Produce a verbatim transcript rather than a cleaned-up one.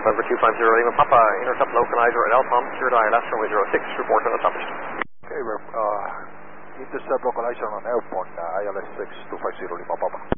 November two five zero Lima Papa, intercept localizer at Alpha, third eye left runway zero six, report on established. Okay, we're, uh, intercept localizer on Alpha, uh, I L S six two five zero Lima Papa.